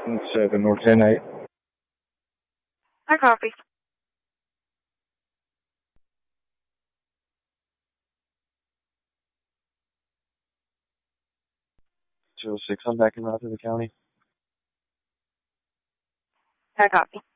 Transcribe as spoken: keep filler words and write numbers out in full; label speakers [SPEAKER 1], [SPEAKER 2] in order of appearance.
[SPEAKER 1] seven or ten eight.
[SPEAKER 2] I copy.
[SPEAKER 3] two oh six, I'm back in route to the county.
[SPEAKER 2] I copy.